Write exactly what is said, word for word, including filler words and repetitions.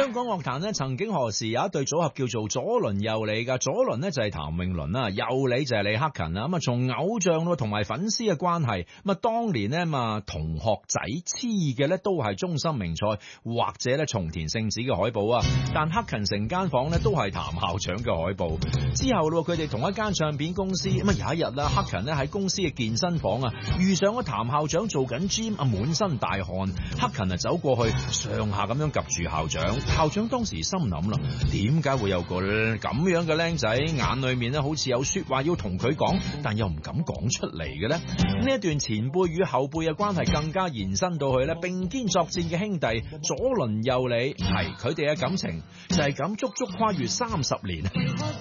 香港樂壇咧，曾經何時有一對組合叫做左鄰右里噶？左鄰呢就係譚詠麟啦，右里就係李克勤啦。咁啊，從偶像同埋粉絲嘅關係，咁啊，當年呢嘛同學仔黐嘅咧都係中心名菜或者咧松田聖子嘅海報啊。但克勤成間房咧都係譚校長嘅海報。之後咯，佢哋同一間唱片公司，咁啊有一日啦，克勤咧喺公司嘅健身房啊，遇上咗譚校長做緊 gym 啊，滿身大汗。克勤啊走過去，上下咁樣及住校長。校長當時心諗啦，點解會有個咁樣嘅僆仔，眼裏面咧好似有說話要同佢講，但又唔敢講出嚟嘅呢？呢一段前輩與後輩嘅關係更加延伸到去咧並肩作戰嘅兄弟左鄰右里，係佢哋嘅感情就係咁足足跨越三十年。